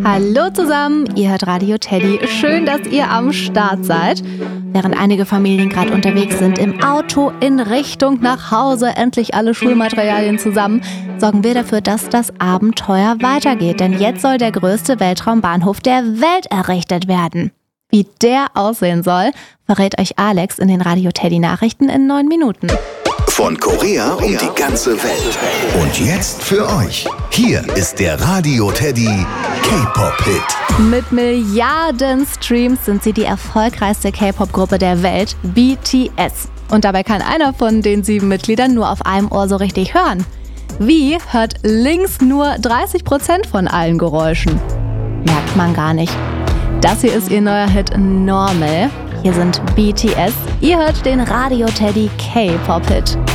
Hallo zusammen, ihr hört Radio Teddy. Schön, dass ihr am Start seid. Während einige Familien gerade unterwegs sind, im Auto in Richtung nach Hause, endlich alle Schulmaterialien zusammen, sorgen wir dafür, dass das Abenteuer weitergeht. Denn jetzt soll der größte Weltraumbahnhof der Welt errichtet werden. Wie der aussehen soll, verrät euch Alex in den Radio Teddy Nachrichten in 9 Minuten. Von Korea um die ganze Welt. Und jetzt für euch. Hier ist der Radio Teddy K-Pop-Hit. Mit Milliarden Streams sind sie die erfolgreichste K-Pop-Gruppe der Welt, BTS. Und dabei kann einer von den 7 Mitgliedern nur auf einem Ohr so richtig hören. Wie hört links nur 30% von allen Geräuschen? Merkt man gar nicht. Das hier ist ihr neuer Hit Normal. Hier sind BTS. Ihr hört den Radio Teddy K-Pop-Hit.